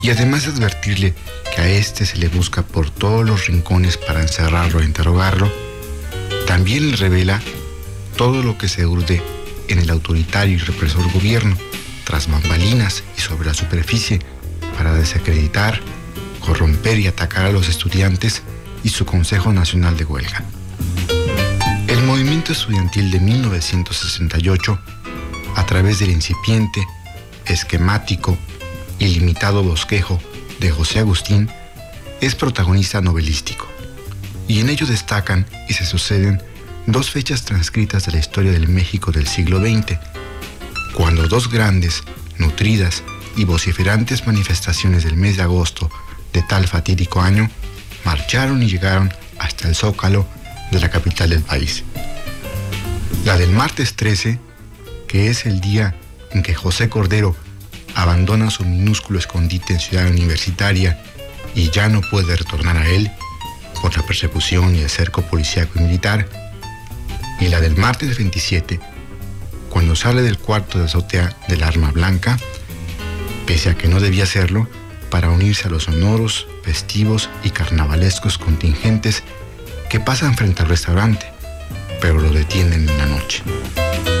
Y además de advertirle que a este se le busca por todos los rincones para encerrarlo e interrogarlo, también le revela todo lo que se urde en el autoritario y represor gobierno, tras bambalinas y sobre la superficie, para desacreditar, corromper y atacar a los estudiantes y su Consejo Nacional de Huelga. El movimiento estudiantil de 1968, a través del incipiente, esquemático y limitado bosquejo de José Agustín, es protagonista novelístico, y en ello destacan y se suceden dos fechas transcritas de la historia del México del siglo XX, cuando dos grandes, nutridas y vociferantes manifestaciones del mes de agosto de tal fatídico año marcharon y llegaron hasta el Zócalo de la capital del país. La del martes 13, que es el día en que José Cordero abandona su minúsculo escondite en Ciudad Universitaria y ya no puede retornar a él por la persecución y el cerco policíaco y militar, y la del martes 27, cuando sale del cuarto de azotea del Arma Blanca, pese a que no debía hacerlo, para unirse a los sonoros, festivos y carnavalescos contingentes que pasan frente al restaurante, pero lo detienen en la noche.